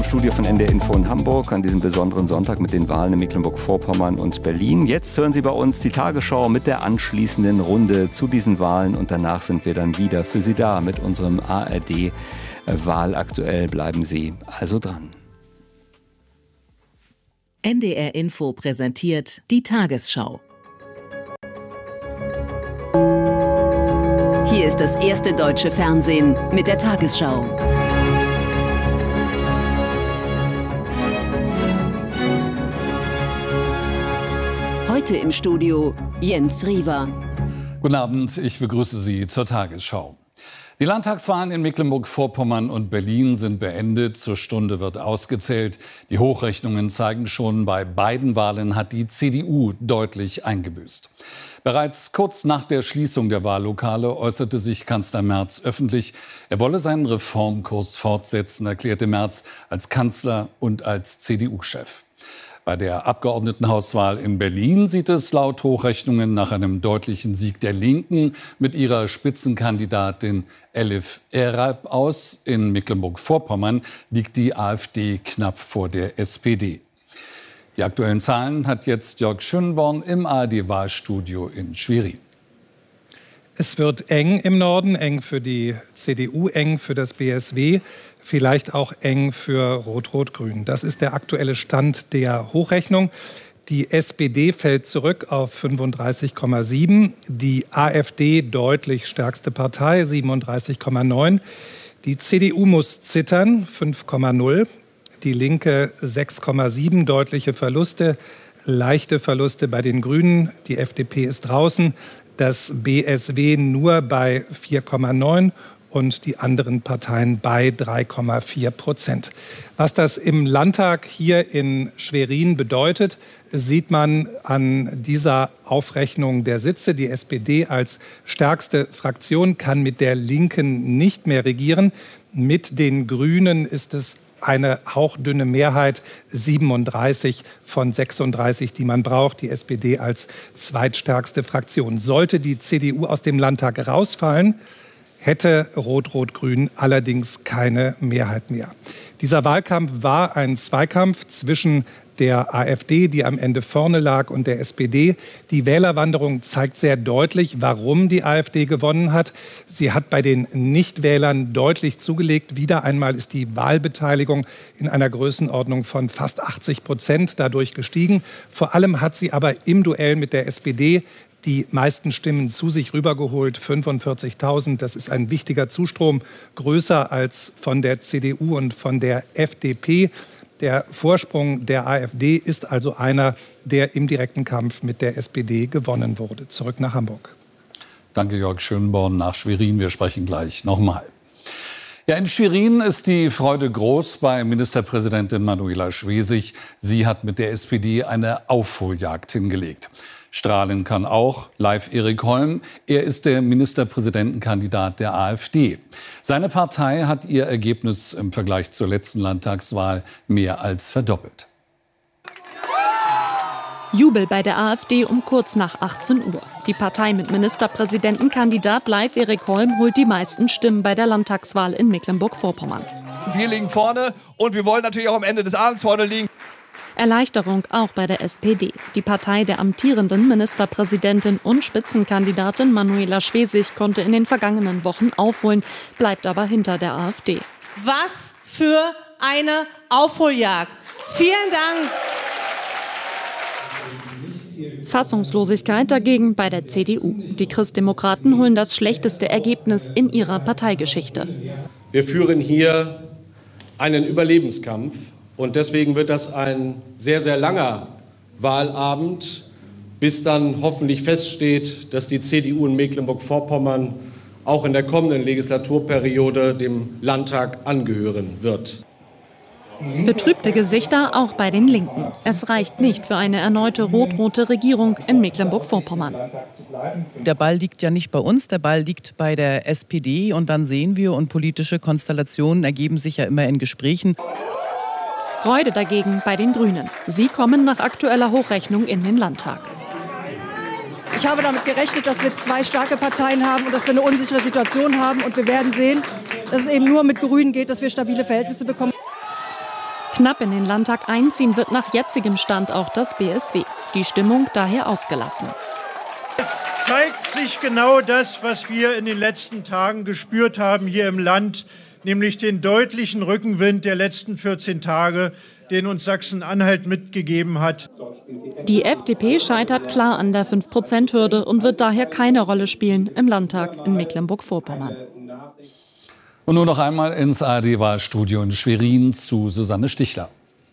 Studio von NDR Info in Hamburg an diesem besonderen Sonntag mit den Wahlen in Mecklenburg-Vorpommern und Berlin. Jetzt hören Sie bei uns die Tagesschau mit der anschließenden Runde zu diesen Wahlen und danach sind wir dann wieder für Sie da mit unserem ARD Wahlaktuell. Bleiben Sie also dran. NDR Info präsentiert die Tagesschau. Hier ist das erste deutsche Fernsehen mit der Tagesschau. Heute im Studio Jens Riewer. Guten Abend, ich begrüße Sie zur Tagesschau. Die Landtagswahlen in Mecklenburg-Vorpommern und Berlin sind beendet. Zur Stunde wird ausgezählt. Die Hochrechnungen zeigen schon, bei beiden Wahlen hat die CDU deutlich eingebüßt. Bereits kurz nach der Schließung der Wahllokale äußerte sich Kanzler Merz öffentlich. Er wolle seinen Reformkurs fortsetzen, erklärte Merz als Kanzler und als CDU-Chef. Bei der Abgeordnetenhauswahl in Berlin sieht es laut Hochrechnungen nach einem deutlichen Sieg der Linken mit ihrer Spitzenkandidatin Elif Erab aus. In Mecklenburg-Vorpommern liegt die AfD knapp vor der SPD. Die aktuellen Zahlen hat jetzt Jörg Schönborn im ARD-Wahlstudio in Schwerin. Es wird eng im Norden, eng für die CDU, eng für das BSW, vielleicht auch eng für Rot-Rot-Grün. Das ist der aktuelle Stand der Hochrechnung. Die SPD fällt zurück auf 35,7, die AfD deutlich stärkste Partei, 37,9. Die CDU muss zittern, 5,0. Die Linke 6,7, deutliche Verluste, leichte Verluste bei den Grünen. Die FDP ist draußen. Das BSW nur bei 4,9 und die anderen Parteien bei 3,4%. Was das im Landtag hier in Schwerin bedeutet, sieht man an dieser Aufrechnung der Sitze. Die SPD als stärkste Fraktion kann mit der Linken nicht mehr regieren. Mit den Grünen ist es eine hauchdünne Mehrheit, 37 von 36, die man braucht. Die SPD als zweitstärkste Fraktion. Sollte die CDU aus dem Landtag rausfallen, hätte Rot-Rot-Grün allerdings keine Mehrheit mehr. Dieser Wahlkampf war ein Zweikampf zwischen der AfD, die am Ende vorne lag, und der SPD. Die Wählerwanderung zeigt sehr deutlich, warum die AfD gewonnen hat. Sie hat bei den Nichtwählern deutlich zugelegt. Wieder einmal ist die Wahlbeteiligung in einer Größenordnung von fast 80% dadurch gestiegen. Vor allem hat sie aber im Duell mit der SPD die meisten Stimmen zu sich rübergeholt, 45.000. Das ist ein wichtiger Zustrom, größer als von der CDU und von der FDP. Der Vorsprung der AfD ist also einer, der im direkten Kampf mit der SPD gewonnen wurde. Zurück nach Hamburg. Danke, Jörg Schönborn, nach Schwerin. Wir sprechen gleich nochmal. Ja, in Schwerin ist die Freude groß bei Ministerpräsidentin Manuela Schwesig. Sie hat mit der SPD eine Aufholjagd hingelegt. Strahlen kann auch Leif Erik Holm. Er ist der Ministerpräsidentenkandidat der AfD. Seine Partei hat ihr Ergebnis im Vergleich zur letzten Landtagswahl mehr als verdoppelt. Jubel bei der AfD um kurz nach 18 Uhr. Die Partei mit Ministerpräsidentenkandidat Leif Erik Holm holt die meisten Stimmen bei der Landtagswahl in Mecklenburg-Vorpommern. Wir liegen vorne und wir wollen natürlich auch am Ende des Abends vorne liegen. Erleichterung auch bei der SPD. Die Partei der amtierenden Ministerpräsidentin und Spitzenkandidatin Manuela Schwesig konnte in den vergangenen Wochen aufholen, bleibt aber hinter der AfD. Was für eine Aufholjagd. Vielen Dank. Fassungslosigkeit dagegen bei der CDU. Die Christdemokraten holen das schlechteste Ergebnis in ihrer Parteigeschichte. Wir führen hier einen Überlebenskampf. Und deswegen wird das ein sehr, sehr langer Wahlabend, bis dann hoffentlich feststeht, dass die CDU in Mecklenburg-Vorpommern auch in der kommenden Legislaturperiode dem Landtag angehören wird. Betrübte Gesichter auch bei den Linken. Es reicht nicht für eine erneute rot-rote Regierung in Mecklenburg-Vorpommern. Der Ball liegt ja nicht bei uns, der Ball liegt bei der SPD. Und dann sehen wir, und politische Konstellationen ergeben sich ja immer in Gesprächen. Freude dagegen bei den Grünen. Sie kommen nach aktueller Hochrechnung in den Landtag. Ich habe damit gerechnet, dass wir zwei starke Parteien haben und dass wir eine unsichere Situation haben. Und wir werden sehen, dass es eben nur mit Grünen geht, dass wir stabile Verhältnisse bekommen. Knapp in den Landtag einziehen wird nach jetzigem Stand auch das BSW. Die Stimmung daher ausgelassen. Es zeigt sich genau das, was wir in den letzten Tagen gespürt haben hier im Land, nämlich den deutlichen Rückenwind der letzten 14 Tage, den uns Sachsen-Anhalt mitgegeben hat. Die FDP scheitert klar an der 5%-Hürde und wird daher keine Rolle spielen im Landtag in Mecklenburg-Vorpommern. Und nun noch einmal ins ARD-Wahlstudio in Schwerin zu Susanne Stichler.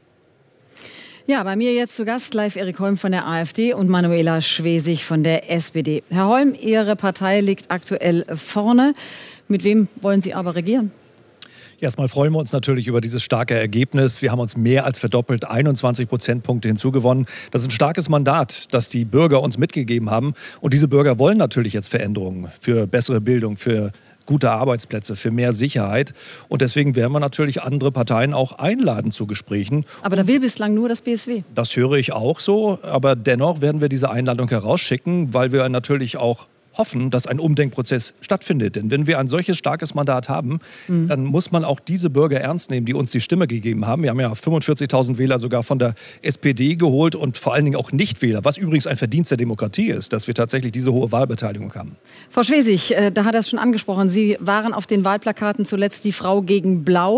Ja, bei mir jetzt zu Gast live Erik Holm von der AfD und Manuela Schwesig von der SPD. Herr Holm, Ihre Partei liegt aktuell vorne. Mit wem wollen Sie aber regieren? Erstmal freuen wir uns natürlich über dieses starke Ergebnis. Wir haben uns mehr als verdoppelt, 21 Prozentpunkte hinzugewonnen. Das ist ein starkes Mandat, das die Bürger uns mitgegeben haben. Und diese Bürger wollen natürlich jetzt Veränderungen für bessere Bildung, für gute Arbeitsplätze, für mehr Sicherheit. Und deswegen werden wir natürlich andere Parteien auch einladen zu Gesprächen. Aber da will bislang nur das BSW. Das höre ich auch so. Aber dennoch werden wir diese Einladung herausschicken, weil wir natürlich auch hoffen, dass ein Umdenkprozess stattfindet. Denn wenn wir ein solches starkes Mandat haben, dann muss man auch diese Bürger ernst nehmen, die uns die Stimme gegeben haben. Wir haben ja 45.000 Wähler sogar von der SPD geholt und vor allen Dingen auch Nichtwähler, was übrigens ein Verdienst der Demokratie ist, dass wir tatsächlich diese hohe Wahlbeteiligung haben. Frau Schwesig, da hat er es schon angesprochen. Sie waren auf den Wahlplakaten zuletzt die Frau gegen Blau.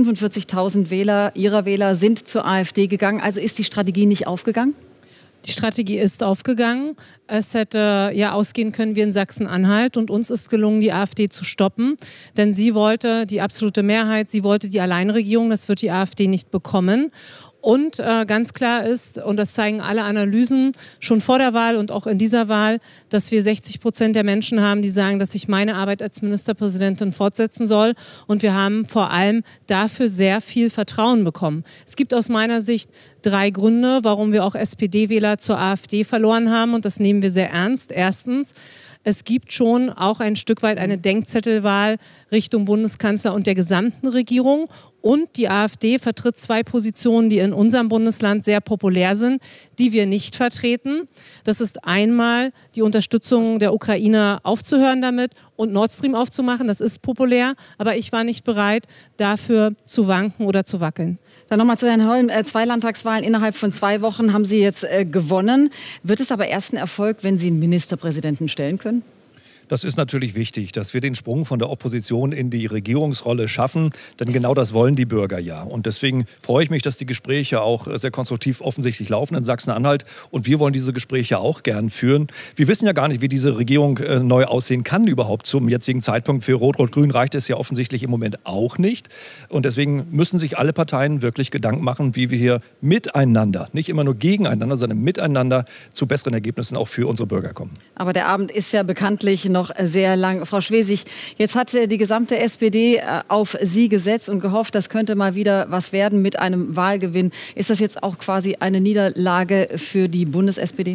45.000 Wähler, Ihrer Wähler, sind zur AfD gegangen. Also ist die Strategie nicht aufgegangen? Die Strategie ist aufgegangen. Es hätte ja ausgehen können wie in Sachsen-Anhalt. Und uns ist gelungen, die AfD zu stoppen. Denn sie wollte die absolute Mehrheit, sie wollte die Alleinregierung. Das wird die AfD nicht bekommen. Und ganz klar ist, und das zeigen alle Analysen schon vor der Wahl und auch in dieser Wahl, dass wir 60% der Menschen haben, die sagen, dass ich meine Arbeit als Ministerpräsidentin fortsetzen soll. Und wir haben vor allem dafür sehr viel Vertrauen bekommen. Es gibt aus meiner Sicht 3 Gründe, warum wir auch SPD-Wähler zur AfD verloren haben. Und das nehmen wir sehr ernst. Erstens, es gibt schon auch ein Stück weit eine Denkzettelwahl Richtung Bundeskanzler und der gesamten Regierung. Und die AfD vertritt 2 Positionen, die in unserem Bundesland sehr populär sind, die wir nicht vertreten. Das ist einmal die Unterstützung der Ukraine aufzuhören damit und Nord Stream aufzumachen. Das ist populär, aber ich war nicht bereit, dafür zu wanken oder zu wackeln. Dann nochmal zu Herrn Holm. 2 Landtagswahlen innerhalb von 2 Wochen haben Sie jetzt gewonnen. Wird es aber erst ein Erfolg, wenn Sie einen Ministerpräsidenten stellen können? Das ist natürlich wichtig, dass wir den Sprung von der Opposition in die Regierungsrolle schaffen, denn genau das wollen die Bürger ja. Und deswegen freue ich mich, dass die Gespräche auch sehr konstruktiv offensichtlich laufen in Sachsen-Anhalt. Und wir wollen diese Gespräche auch gern führen. Wir wissen ja gar nicht, wie diese Regierung neu aussehen kann überhaupt zum jetzigen Zeitpunkt. Für Rot-Rot-Grün reicht es ja offensichtlich im Moment auch nicht. Und deswegen müssen sich alle Parteien wirklich Gedanken machen, wie wir hier miteinander, nicht immer nur gegeneinander, sondern miteinander zu besseren Ergebnissen auch für unsere Bürger kommen. Aber der Abend ist ja bekanntlich noch sehr lang. Frau Schwesig, jetzt hat die gesamte SPD auf Sie gesetzt und gehofft, das könnte mal wieder was werden mit einem Wahlgewinn. Ist das jetzt auch quasi eine Niederlage für die Bundes-SPD?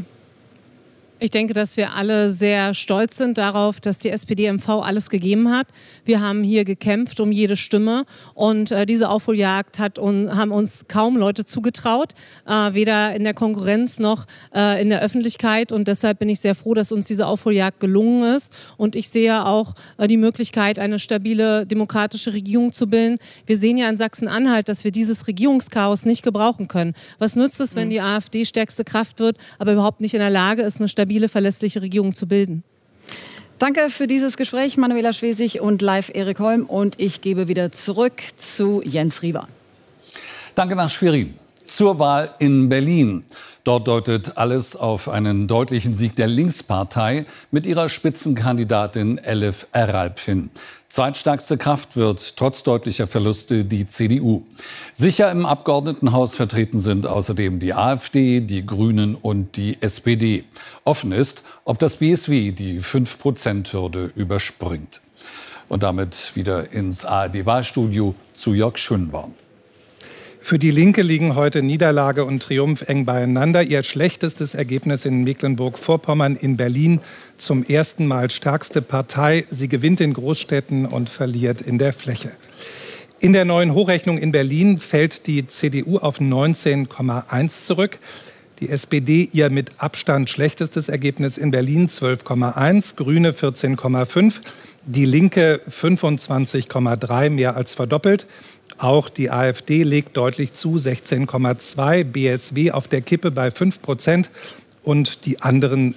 Ich denke, dass wir alle sehr stolz sind darauf, dass die SPD-MV alles gegeben hat. Wir haben hier gekämpft um jede Stimme und diese Aufholjagd haben uns kaum Leute zugetraut, weder in der Konkurrenz noch in der Öffentlichkeit. Und deshalb bin ich sehr froh, dass uns diese Aufholjagd gelungen ist. Und ich sehe auch die Möglichkeit, eine stabile demokratische Regierung zu bilden. Wir sehen ja in Sachsen-Anhalt, dass wir dieses Regierungschaos nicht gebrauchen können. Was nützt es, wenn die AfD stärkste Kraft wird, aber überhaupt nicht in der Lage ist, eine stabile, verlässliche Regierung zu bilden? Danke für dieses Gespräch, Manuela Schwesig und live Erik Holm. Und ich gebe wieder zurück zu Jens Riewer. Danke nach Schwerin. Zur Wahl in Berlin. Dort deutet alles auf einen deutlichen Sieg der Linkspartei mit ihrer Spitzenkandidatin Elif Eralp hin. Zweitstärkste Kraft wird trotz deutlicher Verluste die CDU. Sicher im Abgeordnetenhaus vertreten sind außerdem die AfD, die Grünen und die SPD. Offen ist, ob das BSW die 5%-Hürde überspringt. Und damit wieder ins ARD-Wahlstudio zu Jörg Schönborn. Für die Linke liegen heute Niederlage und Triumph eng beieinander. Ihr schlechtestes Ergebnis in Mecklenburg-Vorpommern, in Berlin zum ersten Mal stärkste Partei. Sie gewinnt in Großstädten und verliert in der Fläche. In der neuen Hochrechnung in Berlin fällt die CDU auf 19,1 zurück. Die SPD ihr mit Abstand schlechtestes Ergebnis in Berlin 12,1, Grüne 14,5, die Linke 25,3, mehr als verdoppelt. Auch die AfD legt deutlich zu, 16,2, BSW auf der Kippe bei 5% und die anderen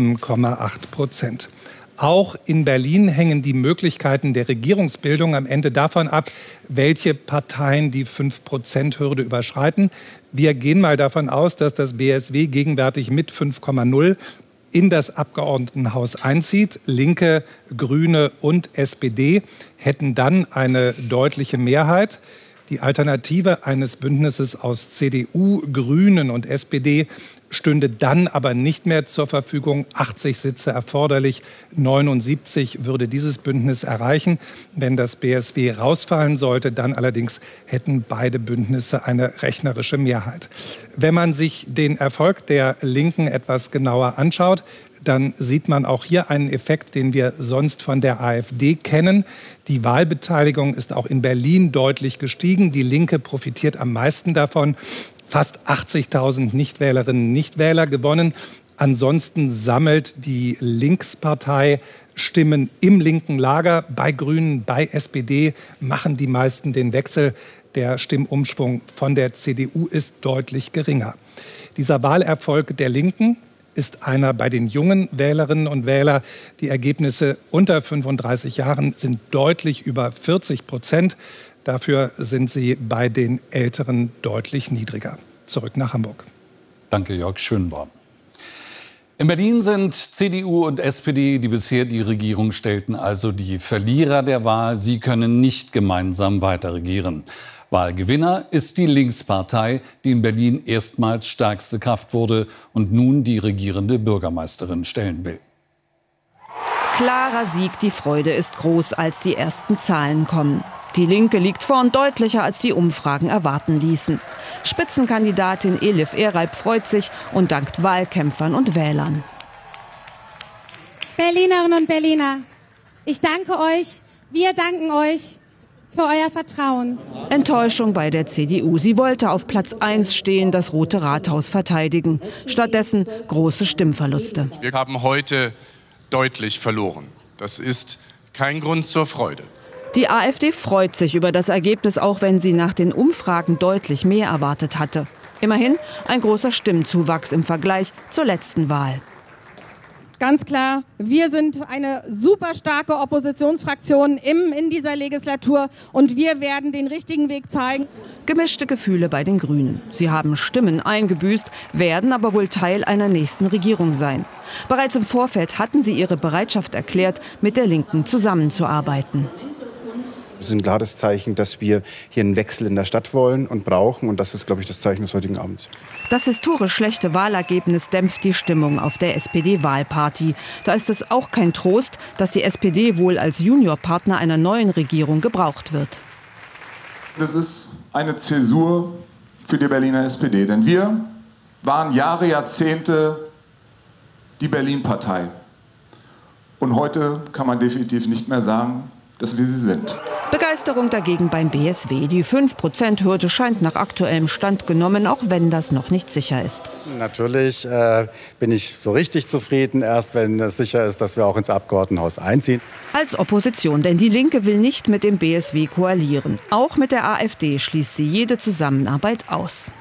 7,8%. Auch in Berlin hängen die Möglichkeiten der Regierungsbildung am Ende davon ab, welche Parteien die 5%-Hürde überschreiten. Wir gehen mal davon aus, dass das BSW gegenwärtig mit 5,0 in das Abgeordnetenhaus einzieht. Linke, Grüne und SPD hätten dann eine deutliche Mehrheit. Die Alternative eines Bündnisses aus CDU, Grünen und SPD stünde dann aber nicht mehr zur Verfügung. 80 Sitze erforderlich, 79 würde dieses Bündnis erreichen. Wenn das BSW rausfallen sollte, dann allerdings hätten beide Bündnisse eine rechnerische Mehrheit. Wenn man sich den Erfolg der Linken etwas genauer anschaut, dann sieht man auch hier einen Effekt, den wir sonst von der AfD kennen. Die Wahlbeteiligung ist auch in Berlin deutlich gestiegen. Die Linke profitiert am meisten davon. Fast 80.000 Nichtwählerinnen und Nichtwähler gewonnen. Ansonsten sammelt die Linkspartei Stimmen im linken Lager. Bei Grünen, bei SPD machen die meisten den Wechsel. Der Stimmumschwung von der CDU ist deutlich geringer. Dieser Wahlerfolg der Linken ist einer bei den jungen Wählerinnen und Wählern. Die Ergebnisse unter 35 Jahren sind deutlich über 40%. Dafür sind sie bei den Älteren deutlich niedriger. Zurück nach Hamburg. Danke, Jörg Schönborn. In Berlin sind CDU und SPD, die bisher die Regierung stellten, also die Verlierer der Wahl. Sie können nicht gemeinsam weiter regieren. Wahlgewinner ist die Linkspartei, die in Berlin erstmals stärkste Kraft wurde und nun die regierende Bürgermeisterin stellen will. Klarer Sieg, die Freude ist groß, als die ersten Zahlen kommen. Die Linke liegt vorn, deutlicher als die Umfragen erwarten ließen. Spitzenkandidatin Elif Eralp freut sich und dankt Wahlkämpfern und Wählern. Berlinerinnen und Berliner, ich danke euch, wir danken euch für euer Vertrauen. Enttäuschung bei der CDU. Sie wollte auf Platz 1 stehen, das Rote Rathaus verteidigen. Stattdessen große Stimmverluste. Wir haben heute deutlich verloren. Das ist kein Grund zur Freude. Die AfD freut sich über das Ergebnis, auch wenn sie nach den Umfragen deutlich mehr erwartet hatte. Immerhin ein großer Stimmzuwachs im Vergleich zur letzten Wahl. Ganz klar, wir sind eine super starke Oppositionsfraktion in dieser Legislatur und wir werden den richtigen Weg zeigen. Gemischte Gefühle bei den Grünen. Sie haben Stimmen eingebüßt, werden aber wohl Teil einer nächsten Regierung sein. Bereits im Vorfeld hatten sie ihre Bereitschaft erklärt, mit der Linken zusammenzuarbeiten. Das ist ein klares Zeichen, dass wir hier einen Wechsel in der Stadt wollen und brauchen. Und das ist, glaube ich, das Zeichen des heutigen Abends. Das historisch schlechte Wahlergebnis dämpft die Stimmung auf der SPD-Wahlparty. Da ist es auch kein Trost, dass die SPD wohl als Juniorpartner einer neuen Regierung gebraucht wird. Das ist eine Zäsur für die Berliner SPD. Denn wir waren Jahre, Jahrzehnte die Berlin-Partei. Und heute kann man definitiv nicht mehr sagen, dass wir sie sind. Begeisterung dagegen beim BSW. Die 5%-Hürde scheint nach aktuellem Stand genommen, auch wenn das noch nicht sicher ist. Natürlich bin ich so richtig zufrieden, erst wenn es sicher ist, dass wir auch ins Abgeordnetenhaus einziehen. Als Opposition, denn die Linke will nicht mit dem BSW koalieren. Auch mit der AfD schließt sie jede Zusammenarbeit aus.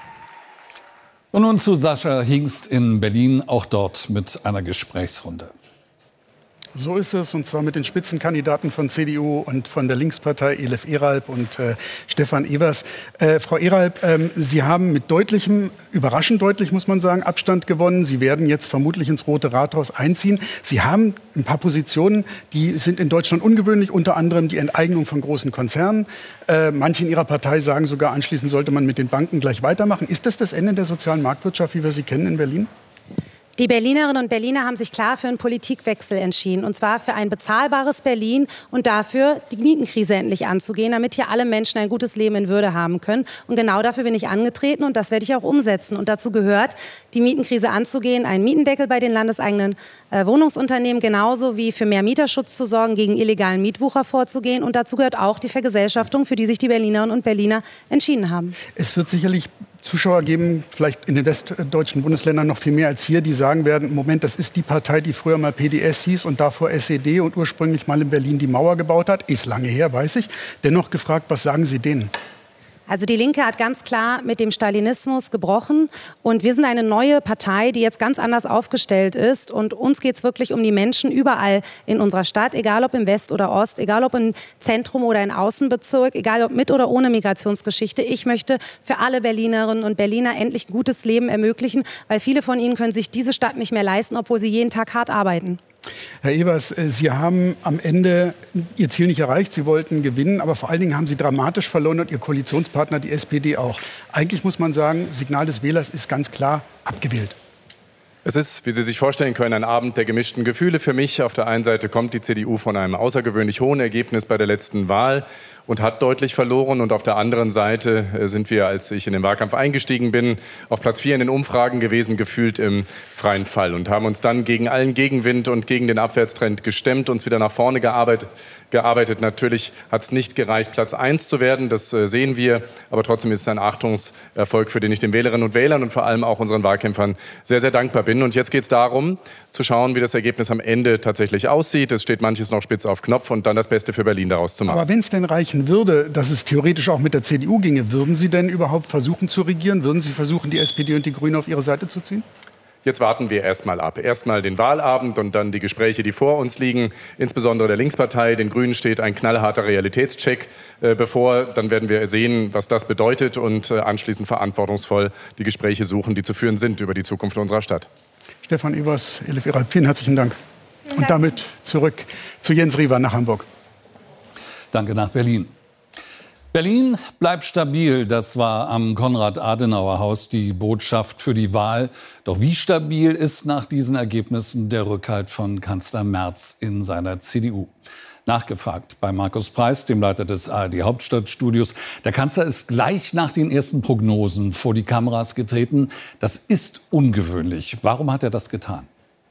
Und nun zu Sascha Hingst in Berlin, auch dort mit einer Gesprächsrunde. So ist es, und zwar mit den Spitzenkandidaten von CDU und von der Linkspartei Elif Eralp und Stefan Evers. Frau Eralp, Sie haben mit deutlichem, überraschend deutlich, muss man sagen, Abstand gewonnen. Sie werden jetzt vermutlich ins Rote Rathaus einziehen. Sie haben ein paar Positionen, die sind in Deutschland ungewöhnlich, unter anderem die Enteignung von großen Konzernen. Manche in Ihrer Partei sagen sogar, anschließend sollte man mit den Banken gleich weitermachen. Ist das das Ende der sozialen Marktwirtschaft, wie wir sie kennen in Berlin? Die Berlinerinnen und Berliner haben sich klar für einen Politikwechsel entschieden. Und zwar für ein bezahlbares Berlin und dafür, die Mietenkrise endlich anzugehen, damit hier alle Menschen ein gutes Leben in Würde haben können. Und genau dafür bin ich angetreten und das werde ich auch umsetzen. Und dazu gehört, die Mietenkrise anzugehen, einen Mietendeckel bei den landeseigenen Wohnungsunternehmen, genauso wie für mehr Mieterschutz zu sorgen, gegen illegalen Mietwucher vorzugehen. Und dazu gehört auch die Vergesellschaftung, für die sich die Berlinerinnen und Berliner entschieden haben. Es wird sicherlich Zuschauer geben, vielleicht in den westdeutschen Bundesländern noch viel mehr als hier, die sagen werden, Moment, das ist die Partei, die früher mal PDS hieß und davor SED und ursprünglich mal in Berlin die Mauer gebaut hat. Ist lange her, weiß ich. Dennoch gefragt, was sagen Sie denen? Also die Linke hat ganz klar mit dem Stalinismus gebrochen und wir sind eine neue Partei, die jetzt ganz anders aufgestellt ist und uns geht es wirklich um die Menschen überall in unserer Stadt, egal ob im West oder Ost, egal ob im Zentrum oder im Außenbezirk, egal ob mit oder ohne Migrationsgeschichte. Ich möchte für alle Berlinerinnen und Berliner endlich ein gutes Leben ermöglichen, weil viele von ihnen können sich diese Stadt nicht mehr leisten, obwohl sie jeden Tag hart arbeiten. Herr Evers, Sie haben am Ende Ihr Ziel nicht erreicht. Sie wollten gewinnen, aber vor allen Dingen haben Sie dramatisch verloren und Ihr Koalitionspartner, die SPD, auch. Eigentlich muss man sagen, Signal des Wählers ist ganz klar abgewählt. Es ist, wie Sie sich vorstellen können, ein Abend der gemischten Gefühle für mich. Auf der einen Seite kommt die CDU von einem außergewöhnlich hohen Ergebnis bei der letzten Wahl und hat deutlich verloren. Und auf der anderen Seite sind wir, als ich in den Wahlkampf eingestiegen bin, auf Platz 4 in den Umfragen gewesen, gefühlt im freien Fall. Und haben uns dann gegen allen Gegenwind und gegen den Abwärtstrend gestemmt, uns wieder nach vorne gearbeitet. Natürlich hat es nicht gereicht, Platz 1 zu werden, das sehen wir. Aber trotzdem ist es ein Achtungserfolg, für den ich den Wählerinnen und Wählern und vor allem auch unseren Wahlkämpfern sehr, sehr dankbar bin. Und jetzt geht es darum, zu schauen, wie das Ergebnis am Ende tatsächlich aussieht. Es steht manches noch spitz auf Knopf und dann das Beste für Berlin daraus zu machen. Aber wenn es denn reichen würde, dass es theoretisch auch mit der CDU ginge, würden Sie denn überhaupt versuchen zu regieren? Würden Sie versuchen, die SPD und die Grünen auf Ihre Seite zu ziehen? Jetzt warten wir erstmal ab. Erstmal den Wahlabend und dann die Gespräche, die vor uns liegen. Insbesondere der Linkspartei, den Grünen steht ein knallharter Realitätscheck bevor. Dann werden wir sehen, was das bedeutet und anschließend verantwortungsvoll die Gespräche suchen, die zu führen sind über die Zukunft unserer Stadt. Stefan Evers, Elif Eralp, vielen herzlichen Dank. Und damit zurück zu Jens Riewer nach Hamburg. Danke nach Berlin. Berlin bleibt stabil. Das war am Konrad-Adenauer-Haus die Botschaft für die Wahl. Doch wie stabil ist nach diesen Ergebnissen der Rückhalt von Kanzler Merz in seiner CDU? Nachgefragt bei Markus Preis, dem Leiter des ARD-Hauptstadtstudios. Der Kanzler ist gleich nach den ersten Prognosen vor die Kameras getreten. Das ist ungewöhnlich. Warum hat er das getan?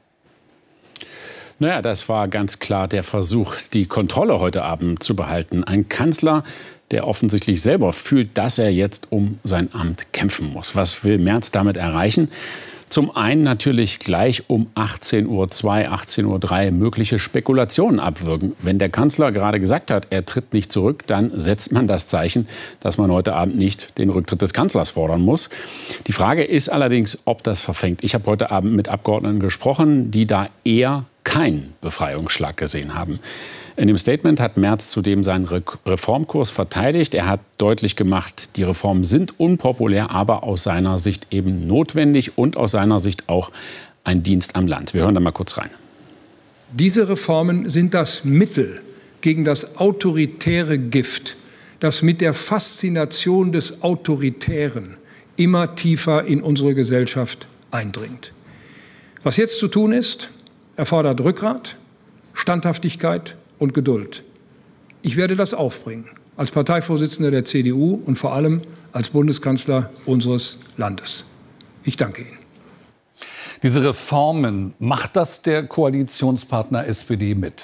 Naja, das war ganz klar der Versuch, die Kontrolle heute Abend zu behalten. Ein Kanzler, der offensichtlich selber fühlt, dass er jetzt um sein Amt kämpfen muss. Was will Merz damit erreichen? Zum einen natürlich gleich um 18:02 Uhr, 18:03 Uhr mögliche Spekulationen abwürgen. Wenn der Kanzler gerade gesagt hat, er tritt nicht zurück, dann setzt man das Zeichen, dass man heute Abend nicht den Rücktritt des Kanzlers fordern muss. Die Frage ist allerdings, ob das verfängt. Ich habe heute Abend mit Abgeordneten gesprochen, die da eher keinen Befreiungsschlag gesehen haben. In dem Statement hat Merz zudem seinen Reformkurs verteidigt. Er hat deutlich gemacht, die Reformen sind unpopulär, aber aus seiner Sicht eben notwendig und aus seiner Sicht auch ein Dienst am Land. Wir hören da mal kurz rein. Diese Reformen sind das Mittel gegen das autoritäre Gift, das mit der Faszination des Autoritären immer tiefer in unsere Gesellschaft eindringt. Was jetzt zu tun ist, erfordert Rückgrat, Standhaftigkeit und Geduld. Ich werde das aufbringen, als Parteivorsitzender der CDU und vor allem als Bundeskanzler unseres Landes. Ich danke Ihnen. Diese Reformen, macht das der Koalitionspartner SPD mit?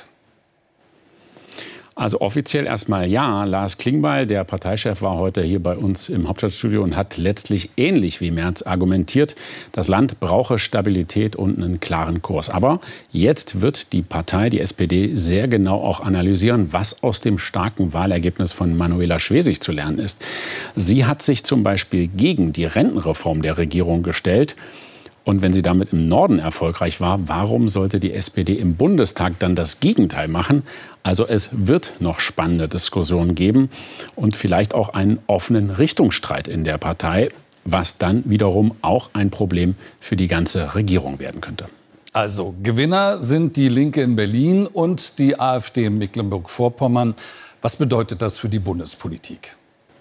Also offiziell erstmal ja. Lars Klingbeil, der Parteichef, war heute hier bei uns im Hauptstadtstudio und hat letztlich ähnlich wie Merz argumentiert, das Land brauche Stabilität und einen klaren Kurs. Aber jetzt wird die Partei, die SPD, sehr genau auch analysieren, was aus dem starken Wahlergebnis von Manuela Schwesig zu lernen ist. Sie hat sich zum Beispiel gegen die Rentenreform der Regierung gestellt. Und wenn sie damit im Norden erfolgreich war, warum sollte die SPD im Bundestag dann das Gegenteil machen? Also es wird noch spannende Diskussionen geben und vielleicht auch einen offenen Richtungsstreit in der Partei, was dann wiederum auch ein Problem für die ganze Regierung werden könnte. Also Gewinner sind die Linke in Berlin und die AfD in Mecklenburg-Vorpommern. Was bedeutet das für die Bundespolitik?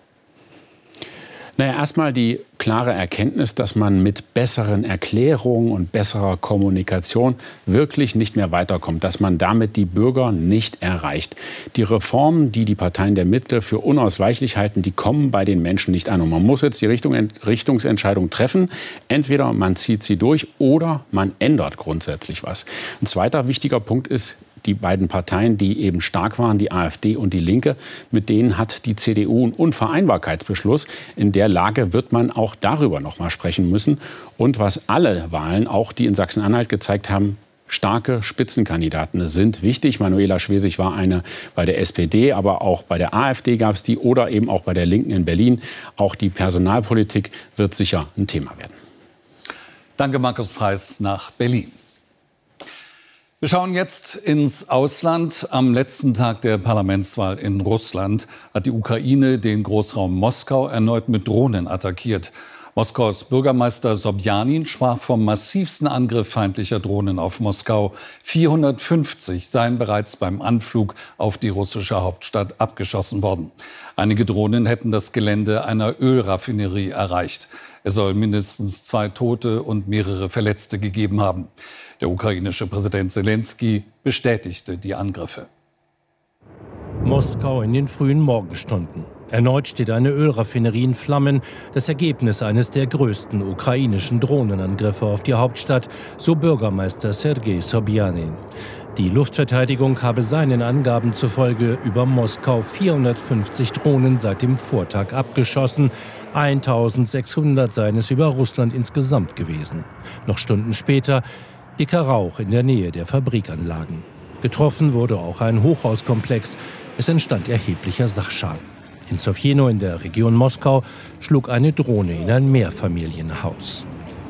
Naja, erstmal die klare Erkenntnis, dass man mit besseren Erklärungen und besserer Kommunikation wirklich nicht mehr weiterkommt, dass man damit die Bürger nicht erreicht. Die Reformen, die die Parteien der Mitte für unausweichlich halten, die kommen bei den Menschen nicht an. Und man muss jetzt die Richtungsentscheidung treffen. Entweder man zieht sie durch oder man ändert grundsätzlich was. Ein zweiter wichtiger Punkt ist, die beiden Parteien, die eben stark waren, die AfD und die Linke, mit denen hat die CDU einen Unvereinbarkeitsbeschluss. In der Lage wird man auch darüber noch mal sprechen müssen. Und was alle Wahlen, auch die in Sachsen-Anhalt gezeigt haben, starke Spitzenkandidaten sind wichtig. Manuela Schwesig war eine bei der SPD, aber auch bei der AfD gab es die oder eben auch bei der Linken in Berlin. Auch die Personalpolitik wird sicher ein Thema werden. Danke, Markus Preis nach Berlin. Wir schauen jetzt ins Ausland. Am letzten Tag der Parlamentswahl in Russland hat die Ukraine den Großraum Moskau erneut mit Drohnen attackiert. Moskaus Bürgermeister Sobjanin sprach vom massivsten Angriff feindlicher Drohnen auf Moskau. 450 seien bereits beim Anflug auf die russische Hauptstadt abgeschossen worden. Einige Drohnen hätten das Gelände einer Ölraffinerie erreicht. Es soll mindestens 2 Tote und mehrere Verletzte gegeben haben. Der ukrainische Präsident Selenskyj bestätigte die Angriffe. Moskau in den frühen Morgenstunden. Erneut steht eine Ölraffinerie in Flammen, das Ergebnis eines der größten ukrainischen Drohnenangriffe auf die Hauptstadt, so Bürgermeister Sergei Sobjanin. Die Luftverteidigung habe seinen Angaben zufolge über Moskau 450 Drohnen seit dem Vortag abgeschossen. 1600 seien es über Russland insgesamt gewesen. Noch Stunden später dicker Rauch in der Nähe der Fabrikanlagen. Getroffen wurde auch ein Hochhauskomplex. Es entstand erheblicher Sachschaden. In Sowjeno in der Region Moskau schlug eine Drohne in ein Mehrfamilienhaus.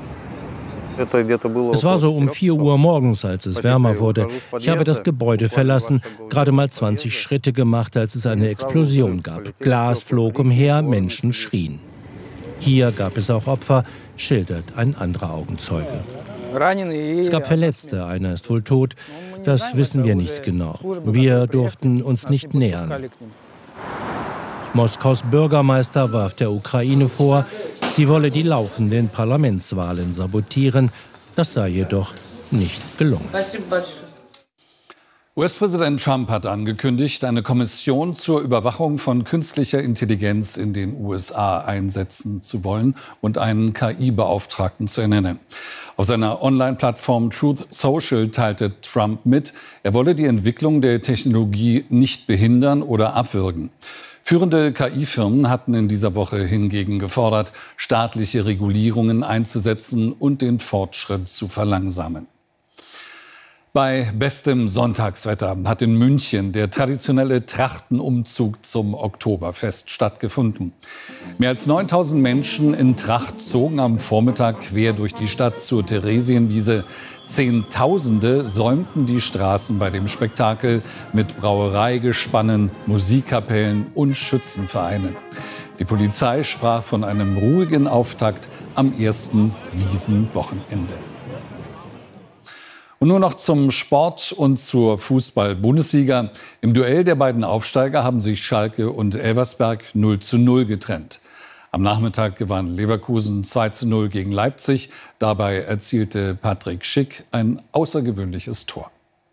Es war so um 4 Uhr morgens, als es wärmer wurde. Ich habe das Gebäude verlassen, gerade mal 20 Schritte gemacht, als es eine Explosion gab. Glas flog umher, Menschen schrien. Hier gab es auch Opfer, schildert ein anderer Augenzeuge. Es gab Verletzte, einer ist wohl tot. Das wissen wir nicht genau. Wir durften uns nicht nähern. Moskaus Bürgermeister warf der Ukraine vor, sie wolle die laufenden Parlamentswahlen sabotieren. Das sei jedoch nicht gelungen. US-Präsident Trump hat angekündigt, eine Kommission zur Überwachung von künstlicher Intelligenz in den USA einsetzen zu wollen und einen KI-Beauftragten zu ernennen. Auf seiner Online-Plattform Truth Social teilte Trump mit, er wolle die Entwicklung der Technologie nicht behindern oder abwürgen. Führende KI-Firmen hatten in dieser Woche hingegen gefordert, staatliche Regulierungen einzusetzen und den Fortschritt zu verlangsamen. Bei bestem Sonntagswetter hat in München der traditionelle Trachtenumzug zum Oktoberfest stattgefunden. Mehr als 9000 Menschen in Tracht zogen am Vormittag quer durch die Stadt zur Theresienwiese. Zehntausende säumten die Straßen bei dem Spektakel mit Brauereigespannen, Musikkapellen und Schützenvereinen. Die Polizei sprach von einem ruhigen Auftakt am ersten Wiesenwochenende. Und nur noch zum Sport und zur Fußball-Bundesliga. Im Duell der beiden Aufsteiger haben sich Schalke und Elversberg 0:0 getrennt. Am Nachmittag gewann Leverkusen 2:0 gegen Leipzig. Dabei erzielte Patrick Schick ein außergewöhnliches Tor.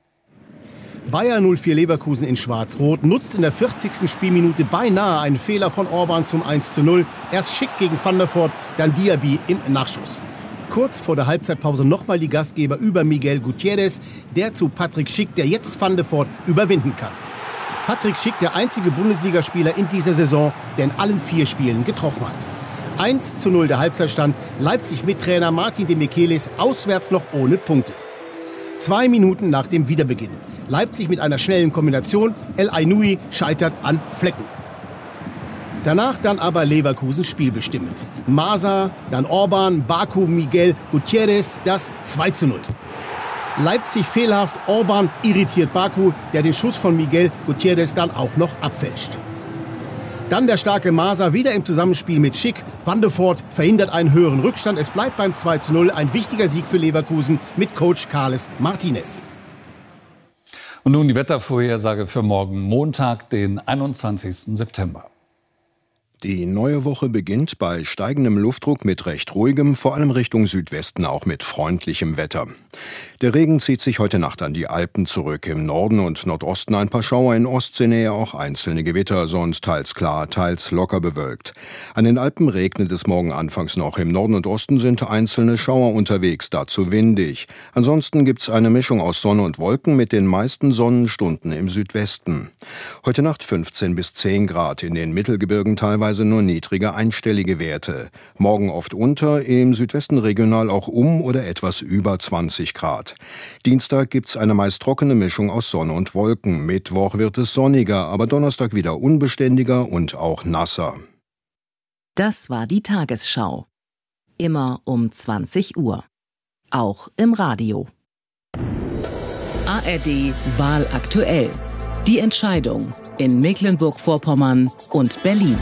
Bayer 04 Leverkusen in Schwarz-Rot nutzt in der 40. Spielminute beinahe einen Fehler von Orban zum 1:0. Erst Schick gegen Van der Voort, dann Diaby im Nachschuss. Kurz vor der Halbzeitpause nochmal die Gastgeber über Miguel Gutierrez, der zu Patrick Schick, der jetzt Van der Voort überwinden kann. Patrick Schick, der einzige Bundesligaspieler in dieser Saison, der in allen 4 Spielen getroffen hat. 1:0 der Halbzeitstand, Leipzig mit Trainer Martin de Michelis auswärts noch ohne Punkte. 2 Minuten nach dem Wiederbeginn. Leipzig mit einer schnellen Kombination, El Ainoui scheitert an Flecken. Danach dann aber Leverkusen spielbestimmend. Masa, dann Orban, Baku, Miguel Gutierrez, das 2:0. Leipzig fehlerhaft, Orban irritiert Baku, der den Schuss von Miguel Gutierrez dann auch noch abfälscht. Dann der starke Masa wieder im Zusammenspiel mit Schick. Van der Voort verhindert einen höheren Rückstand. Es bleibt beim 2:0, ein wichtiger Sieg für Leverkusen mit Coach Carles Martinez. Und nun die Wettervorhersage für morgen Montag, den 21. September. Die neue Woche beginnt bei steigendem Luftdruck mit recht ruhigem, vor allem Richtung Südwesten auch mit freundlichem Wetter. Der Regen zieht sich heute Nacht an die Alpen zurück. Im Norden und Nordosten ein paar Schauer, in Ostseenähe auch einzelne Gewitter, sonst teils klar, teils locker bewölkt. An den Alpen regnet es morgen anfangs noch. Im Norden und Osten sind einzelne Schauer unterwegs, dazu windig. Ansonsten gibt's eine Mischung aus Sonne und Wolken mit den meisten Sonnenstunden im Südwesten. Heute Nacht 15 bis 10 Grad, in den Mittelgebirgen teilweise nur niedrige einstellige Werte. Morgen oft unter, im Südwesten regional auch oder etwas über 20 Grad. Dienstag gibt's eine meist trockene Mischung aus Sonne und Wolken. Mittwoch wird es sonniger, aber Donnerstag wieder unbeständiger und auch nasser. Das war die Tagesschau. Immer um 20 Uhr. Auch im Radio. ARD Wahl aktuell. Die Entscheidung in Mecklenburg-Vorpommern und Berlin.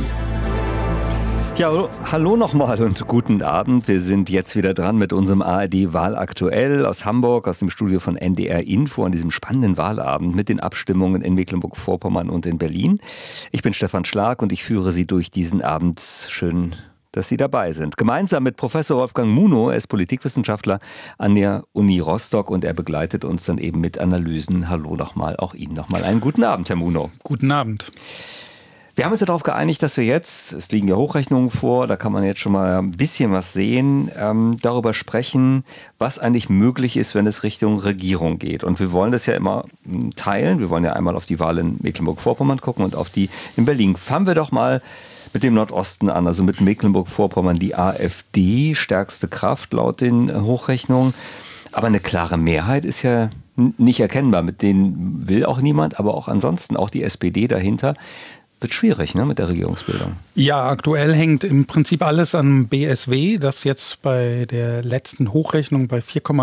Ja, hallo nochmal und guten Abend. Wir sind jetzt wieder dran mit unserem ARD Wahl aktuell aus Hamburg, aus dem Studio von NDR Info an diesem spannenden Wahlabend mit den Abstimmungen in Mecklenburg-Vorpommern und in Berlin. Ich bin Stefan Schlag und ich führe Sie durch diesen Abend. Schön, dass Sie dabei sind. Gemeinsam mit Professor Wolfgang Munow, er ist Politikwissenschaftler an der Uni Rostock und er begleitet uns dann eben mit Analysen. Hallo nochmal, auch Ihnen nochmal einen guten Abend, Herr Munow. Guten Abend. Wir haben uns ja darauf geeinigt, dass wir jetzt, es liegen ja Hochrechnungen vor, da kann man jetzt schon mal ein bisschen was sehen, darüber sprechen, was eigentlich möglich ist, wenn es Richtung Regierung geht. Und wir wollen das ja immer teilen. Wir wollen ja einmal auf die Wahl in Mecklenburg-Vorpommern gucken und auf die in Berlin. Fangen wir doch mal mit dem Nordosten an, also mit Mecklenburg-Vorpommern. Die AfD, stärkste Kraft laut den Hochrechnungen. Aber eine klare Mehrheit ist ja nicht erkennbar. Mit denen will auch niemand, aber auch ansonsten, auch die SPD dahinter. Wird schwierig, ne, mit der Regierungsbildung. Ja, aktuell hängt im Prinzip alles am BSW, das jetzt bei der letzten Hochrechnung bei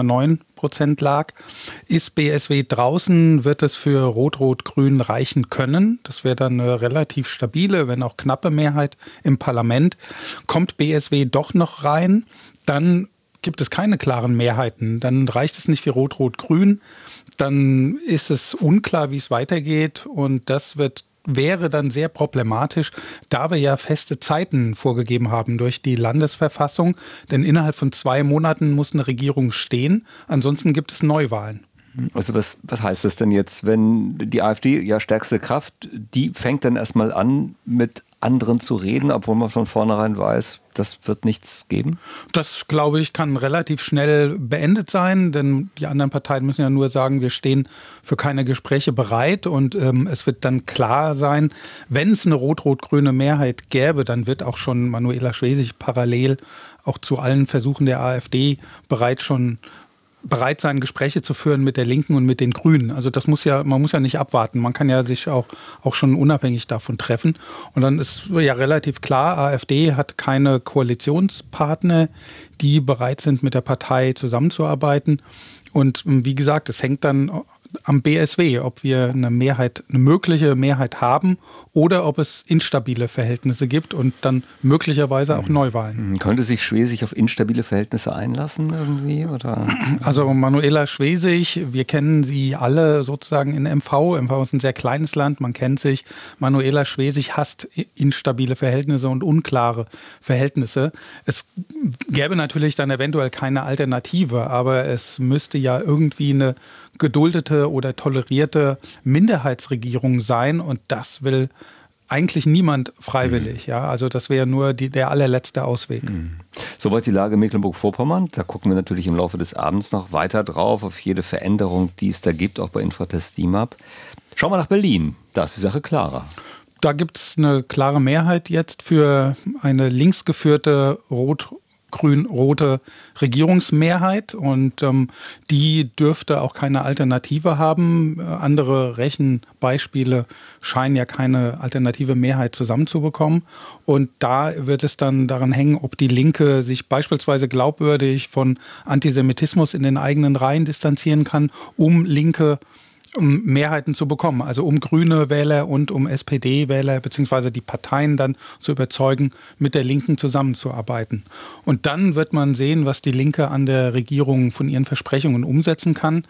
4,9% lag. Ist BSW draußen, wird es für Rot-Rot-Grün reichen können. Das wäre dann eine relativ stabile, wenn auch knappe Mehrheit im Parlament. Kommt BSW doch noch rein, dann gibt es keine klaren Mehrheiten. Dann reicht es nicht für Rot-Rot-Grün. Dann ist es unklar, wie es weitergeht und das wäre dann sehr problematisch, da wir ja feste Zeiten vorgegeben haben durch die Landesverfassung. Denn innerhalb von 2 Monaten muss eine Regierung stehen, ansonsten gibt es Neuwahlen. Also was heißt das denn jetzt, wenn die AfD, ja stärkste Kraft, die fängt dann erstmal an, mit anderen zu reden, obwohl man von vornherein weiß, das wird nichts geben? Das, glaube ich, kann relativ schnell beendet sein, denn die anderen Parteien müssen ja nur sagen, wir stehen für keine Gespräche bereit und es wird dann klar sein, wenn es eine rot-rot-grüne Mehrheit gäbe, dann wird auch schon Manuela Schwesig parallel auch zu allen Versuchen der AfD bereit sein, Gespräche zu führen mit der Linken und mit den Grünen. Also man muss ja nicht abwarten. Man kann ja sich auch schon unabhängig davon treffen. Und dann ist ja relativ klar, AfD hat keine Koalitionspartner, die bereit sind, mit der Partei zusammenzuarbeiten. Und wie gesagt, es hängt dann am BSW, ob wir eine mögliche Mehrheit haben oder ob es instabile Verhältnisse gibt und dann möglicherweise auch Neuwahlen. Könnte sich Schwesig auf instabile Verhältnisse einlassen irgendwie? Oder? Also Manuela Schwesig, wir kennen sie alle sozusagen in MV. MV ist ein sehr kleines Land, man kennt sich. Manuela Schwesig hasst instabile Verhältnisse und unklare Verhältnisse. Es gäbe natürlich dann eventuell keine Alternative, aber es müsste ja irgendwie eine geduldete oder tolerierte Minderheitsregierung sein und das will eigentlich niemand freiwillig. Ja? Also das wäre nur der allerletzte Ausweg. Soweit die Lage Mecklenburg-Vorpommern. Da gucken wir natürlich im Laufe des Abends noch weiter drauf, auf jede Veränderung, die es da gibt, auch bei Infratest DIMAP. Schauen wir nach Berlin. Da ist die Sache klarer. Da gibt es eine klare Mehrheit jetzt für eine linksgeführte grün-rote Regierungsmehrheit und die dürfte auch keine Alternative haben. Andere Rechenbeispiele scheinen ja keine alternative Mehrheit zusammenzubekommen und da wird es dann daran hängen, ob die Linke sich beispielsweise glaubwürdig von Antisemitismus in den eigenen Reihen distanzieren kann, um linke Mehrheiten zu bekommen, also um grüne Wähler und um SPD-Wähler beziehungsweise die Parteien dann zu überzeugen, mit der Linken zusammenzuarbeiten. Und dann wird man sehen, was die Linke an der Regierung von ihren Versprechungen umsetzen kann.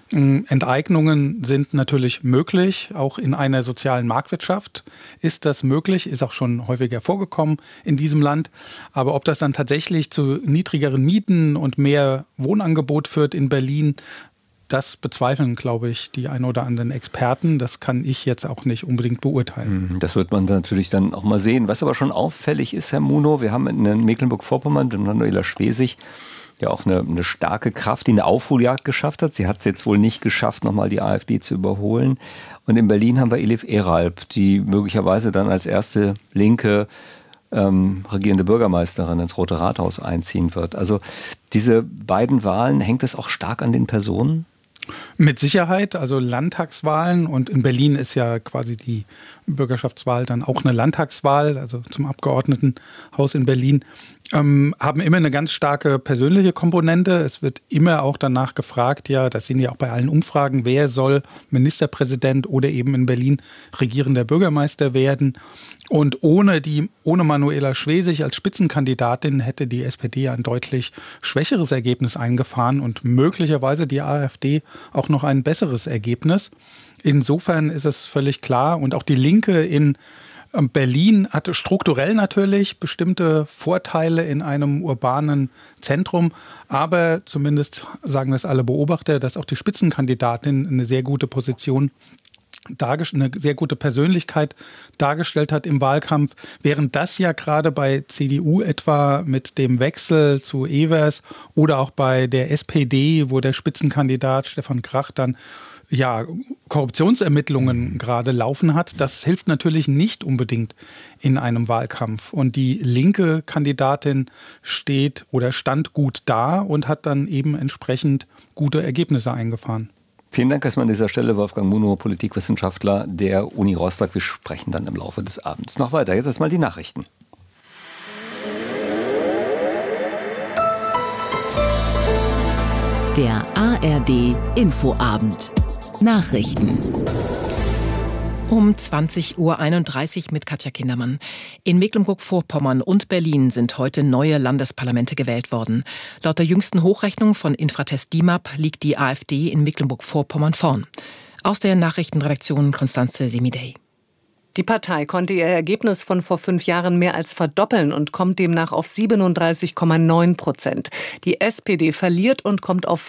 Enteignungen sind natürlich möglich, auch in einer sozialen Marktwirtschaft ist das möglich, ist auch schon häufiger vorgekommen in diesem Land. Aber ob das dann tatsächlich zu niedrigeren Mieten und mehr Wohnangebot führt in Berlin, das bezweifeln, glaube ich, die ein oder anderen Experten. Das kann ich jetzt auch nicht unbedingt beurteilen. Das wird man natürlich dann auch mal sehen. Was aber schon auffällig ist, Herr Munow, wir haben in Mecklenburg-Vorpommern mit Manuela Schwesig ja auch eine starke Kraft, die eine Aufholjagd geschafft hat. Sie hat es jetzt wohl nicht geschafft, nochmal die AfD zu überholen. Und in Berlin haben wir Elif Eralp, die möglicherweise dann als erste linke regierende Bürgermeisterin ins Rote Rathaus einziehen wird. Also diese beiden Wahlen, hängt es auch stark an den Personen? Mit Sicherheit, also Landtagswahlen, und in Berlin ist ja quasi die Bürgerschaftswahl dann auch eine Landtagswahl, also zum Abgeordnetenhaus in Berlin, haben immer eine ganz starke persönliche Komponente. Es wird immer auch danach gefragt, ja, das sehen wir auch bei allen Umfragen, wer soll Ministerpräsident oder eben in Berlin regierender Bürgermeister werden. Und ohne Manuela Schwesig als Spitzenkandidatin hätte die SPD ein deutlich schwächeres Ergebnis eingefahren und möglicherweise die AfD auch noch ein besseres Ergebnis. Insofern ist es völlig klar, und auch die Linke in Berlin hatte strukturell natürlich bestimmte Vorteile in einem urbanen Zentrum, aber zumindest sagen das alle Beobachter, dass auch die Spitzenkandidatin eine sehr gute Position eine sehr gute Persönlichkeit dargestellt hat im Wahlkampf, während das ja gerade bei CDU etwa mit dem Wechsel zu Evers oder auch bei der SPD, wo der Spitzenkandidat Stefan Krach dann Korruptionsermittlungen gerade laufen hat, das hilft natürlich nicht unbedingt in einem Wahlkampf. Und die linke Kandidatin stand gut da und hat dann eben entsprechend gute Ergebnisse eingefahren. Vielen Dank erstmal an dieser Stelle, Wolfgang Munow, Politikwissenschaftler der Uni Rostock. Wir sprechen dann im Laufe des Abends noch weiter. Jetzt erstmal die Nachrichten. Der ARD Infoabend. Nachrichten. Um 20.31 Uhr mit Katja Kindermann. In Mecklenburg-Vorpommern und Berlin sind heute neue Landesparlamente gewählt worden. Laut der jüngsten Hochrechnung von Infratest DIMAP liegt die AfD in Mecklenburg-Vorpommern vorn. Aus der Nachrichtenredaktion Konstanze Semidey. Die Partei konnte ihr Ergebnis von vor 5 Jahren mehr als verdoppeln und kommt demnach auf 37,9%. Die SPD verliert und kommt auf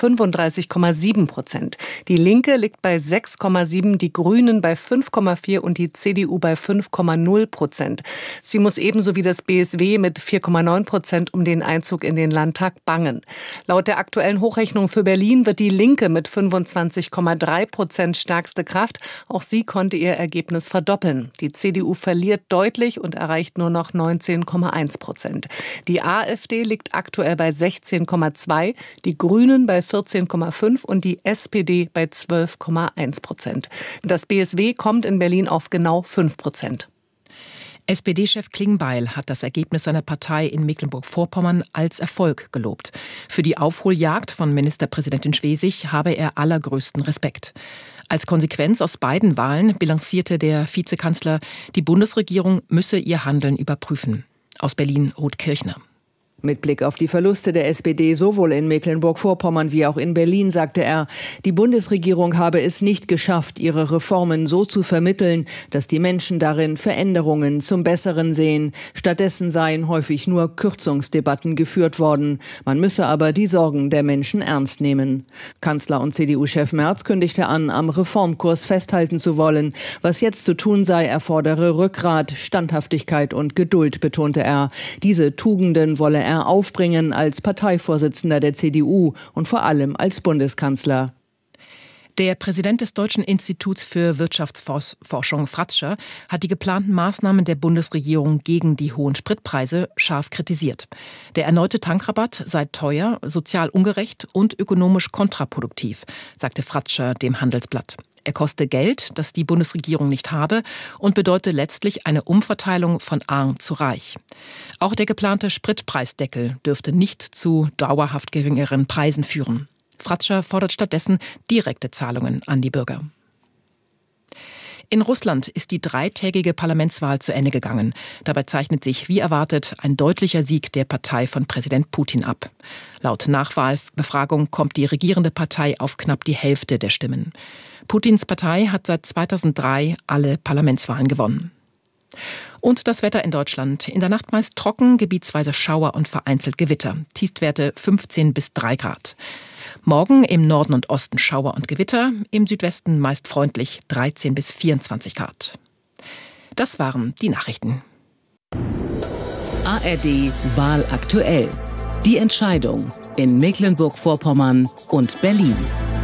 35,7%. Die Linke liegt bei 6,7%, die Grünen bei 5,4% und die CDU bei 5,0%. Sie muss ebenso wie das BSW mit 4,9% um den Einzug in den Landtag bangen. Laut der aktuellen Hochrechnung für Berlin wird die Linke mit 25,3% stärkste Kraft. Auch sie konnte ihr Ergebnis verdoppeln. Die CDU verliert deutlich und erreicht nur noch 19,1%. Die AfD liegt aktuell bei 16,2%, die Grünen bei 14,5% und die SPD bei 12,1%. Das BSW kommt in Berlin auf genau 5%. SPD-Chef Klingbeil hat das Ergebnis seiner Partei in Mecklenburg-Vorpommern als Erfolg gelobt. Für die Aufholjagd von Ministerpräsidentin Schwesig habe er allergrößten Respekt. Als Konsequenz aus beiden Wahlen bilanzierte der Vizekanzler, die Bundesregierung müsse ihr Handeln überprüfen. Aus Berlin, Ruth Kirchner. Mit Blick auf die Verluste der SPD sowohl in Mecklenburg-Vorpommern wie auch in Berlin sagte er, die Bundesregierung habe es nicht geschafft, ihre Reformen so zu vermitteln, dass die Menschen darin Veränderungen zum Besseren sehen. Stattdessen seien häufig nur Kürzungsdebatten geführt worden. Man müsse aber die Sorgen der Menschen ernst nehmen. Kanzler und CDU-Chef Merz kündigte an, am Reformkurs festhalten zu wollen. Was jetzt zu tun sei, erfordere Rückgrat, Standhaftigkeit und Geduld, betonte er. Diese Tugenden wolle er aufbringen als Parteivorsitzender der CDU und vor allem als Bundeskanzler. Der Präsident des Deutschen Instituts für Wirtschaftsforschung, Fratscher, hat die geplanten Maßnahmen der Bundesregierung gegen die hohen Spritpreise scharf kritisiert. Der erneute Tankrabatt sei teuer, sozial ungerecht und ökonomisch kontraproduktiv, sagte Fratscher dem Handelsblatt. Er koste Geld, das die Bundesregierung nicht habe, und bedeute letztlich eine Umverteilung von arm zu reich. Auch der geplante Spritpreisdeckel dürfte nicht zu dauerhaft geringeren Preisen führen. Fratscher fordert stattdessen direkte Zahlungen an die Bürger. In Russland ist die 3-tägige Parlamentswahl zu Ende gegangen. Dabei zeichnet sich, wie erwartet, ein deutlicher Sieg der Partei von Präsident Putin ab. Laut Nachwahlbefragung kommt die regierende Partei auf knapp die Hälfte der Stimmen. Putins Partei hat seit 2003 alle Parlamentswahlen gewonnen. Und das Wetter in Deutschland. In der Nacht meist trocken, gebietsweise Schauer und vereinzelt Gewitter. Tiefstwerte 15 bis 3 Grad. Morgen im Norden und Osten Schauer und Gewitter, im Südwesten meist freundlich 13 bis 24 Grad. Das waren die Nachrichten. ARD Wahl aktuell. Die Entscheidung in Mecklenburg-Vorpommern und Berlin.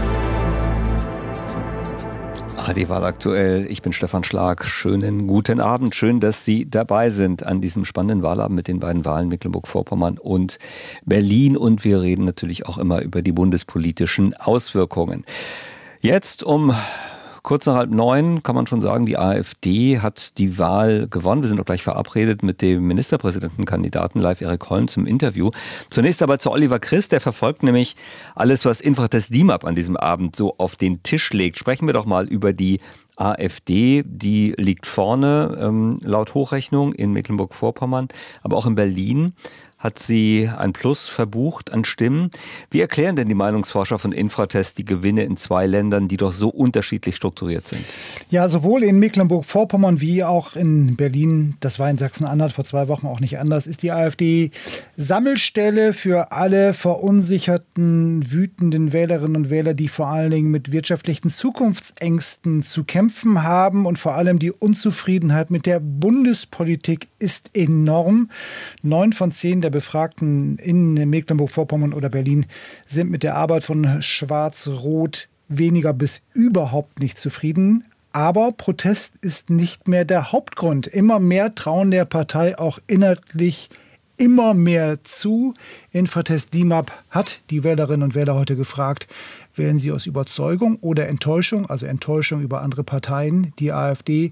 ARD Wahl aktuell. Ich bin Stefan Schlag. Schönen guten Abend. Schön, dass Sie dabei sind an diesem spannenden Wahlabend mit den beiden Wahlen Mecklenburg-Vorpommern und Berlin. Und wir reden natürlich auch immer über die bundespolitischen Auswirkungen. Jetzt um kurz nach 8:30 kann man schon sagen, die AfD hat die Wahl gewonnen. Wir sind auch gleich verabredet mit dem Ministerpräsidentenkandidaten Leif Erik Holm zum Interview. Zunächst aber zu Oliver Christ, der verfolgt nämlich alles, was Infratest DIMAP an diesem Abend so auf den Tisch legt. Sprechen wir doch mal über die AfD, die liegt vorne, laut Hochrechnung in Mecklenburg-Vorpommern, aber auch in Berlin hat sie ein Plus verbucht an Stimmen. Wie erklären denn die Meinungsforscher von Infratest die Gewinne in 2 Ländern, die doch so unterschiedlich strukturiert sind? Ja, sowohl in Mecklenburg-Vorpommern wie auch in Berlin, das war in Sachsen-Anhalt vor 2 Wochen auch nicht anders, ist die AfD Sammelstelle für alle verunsicherten, wütenden Wählerinnen und Wähler, die vor allen Dingen mit wirtschaftlichen Zukunftsängsten zu kämpfen haben, und vor allem die Unzufriedenheit mit der Bundespolitik ist enorm. 9 von 10 der Befragten in Mecklenburg-Vorpommern oder Berlin sind mit der Arbeit von Schwarz-Rot weniger bis überhaupt nicht zufrieden. Aber Protest ist nicht mehr der Hauptgrund. Immer mehr trauen der Partei auch inhaltlich immer mehr zu. Infratest DIMAP hat die Wählerinnen und Wähler heute gefragt, wählen sie aus Überzeugung oder Enttäuschung, also Enttäuschung über andere Parteien, die AfD.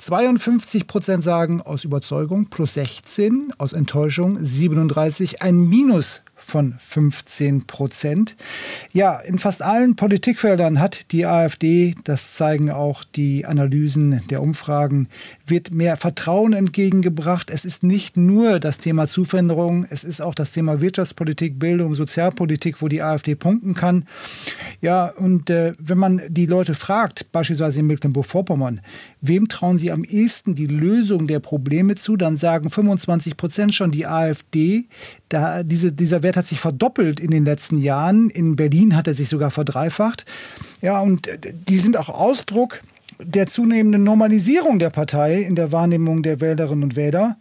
52% sagen aus Überzeugung, plus 16, aus Enttäuschung 37, ein Minus von 15%. Ja, in fast allen Politikfeldern hat die AfD, das zeigen auch die Analysen der Umfragen, wird mehr Vertrauen entgegengebracht. Es ist nicht nur das Thema Zuwanderung, es ist auch das Thema Wirtschaftspolitik, Bildung, Sozialpolitik, wo die AfD punkten kann. Ja, und wenn man die Leute fragt, beispielsweise in Mecklenburg-Vorpommern, wem trauen sie am ehesten die Lösung der Probleme zu, dann sagen 25% schon die AfD. Dieser Wert hat sich verdoppelt in den letzten Jahren. In Berlin hat er sich sogar verdreifacht. Ja, und die sind auch Ausdruck der zunehmenden Normalisierung der Partei in der Wahrnehmung der Wählerinnen und Wähler.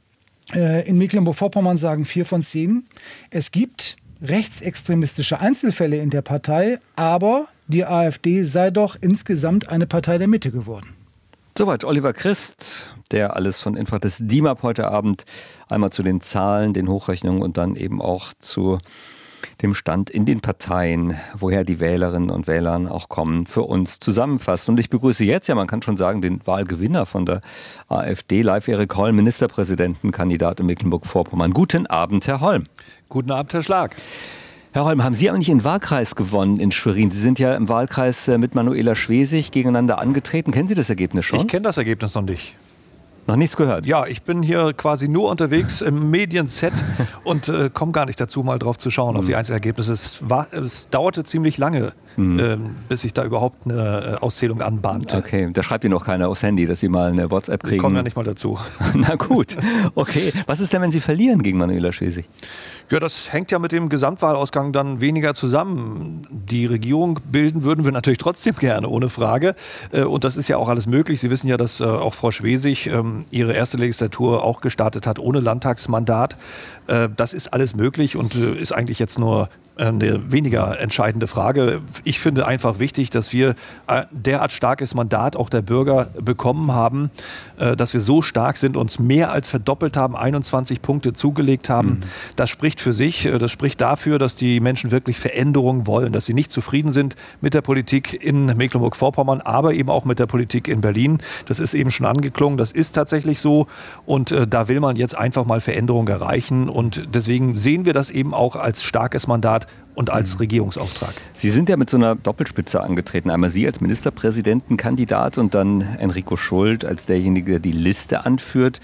In Mecklenburg-Vorpommern sagen 4 von 10. Es gibt rechtsextremistische Einzelfälle in der Partei, aber die AfD sei doch insgesamt eine Partei der Mitte geworden. Soweit Oliver Christ, der alles von Infratest DIMAP heute Abend einmal zu den Zahlen, den Hochrechnungen und dann eben auch zu dem Stand in den Parteien, woher die Wählerinnen und Wähler auch kommen, für uns zusammenfasst. Und ich begrüße jetzt, ja man kann schon sagen, den Wahlgewinner von der AfD, Leif Erik Holm, Ministerpräsidentenkandidat in Mecklenburg-Vorpommern. Guten Abend, Herr Holm. Guten Abend, Herr Schlag. Herr Holm, haben Sie eigentlich einen Wahlkreis gewonnen in Schwerin? Sie sind ja im Wahlkreis mit Manuela Schwesig gegeneinander angetreten. Kennen Sie das Ergebnis schon? Ich kenne das Ergebnis noch nicht. Noch nichts gehört? Ja, ich bin hier quasi nur unterwegs im Medienset und komme gar nicht dazu, mal drauf zu schauen, auf die Einzelergebnisse. Es dauerte ziemlich lange, bis sich da überhaupt eine Auszählung anbahnte. Okay, da schreibt Ihnen noch keiner aufs Handy, dass Sie mal eine WhatsApp kriegen. Ich komme ja nicht mal dazu. Na gut, okay. Was ist denn, wenn Sie verlieren gegen Manuela Schwesig? Ja, das hängt ja mit dem Gesamtwahlausgang dann weniger zusammen. Die Regierung bilden würden wir natürlich trotzdem gerne, ohne Frage. Und das ist ja auch alles möglich. Sie wissen ja, dass auch Frau Schwesig ihre erste Legislatur auch gestartet hat ohne Landtagsmandat. Das ist alles möglich und ist eigentlich jetzt nur eine weniger entscheidende Frage. Ich finde einfach wichtig, dass wir derart starkes Mandat auch der Bürger bekommen haben, dass wir so stark sind, uns mehr als verdoppelt haben, 21 Punkte zugelegt haben. Das spricht für sich, das spricht dafür, dass die Menschen wirklich Veränderungen wollen, dass sie nicht zufrieden sind mit der Politik in Mecklenburg-Vorpommern, aber eben auch mit der Politik in Berlin. Das ist eben schon angeklungen, das ist tatsächlich so und da will man jetzt einfach mal Veränderungen erreichen und deswegen sehen wir das eben auch als starkes Mandat, hat und als Regierungsauftrag. Sie sind ja mit so einer Doppelspitze angetreten. Einmal Sie als Ministerpräsidentenkandidat und dann Enrico Schult als derjenige, der die Liste anführt.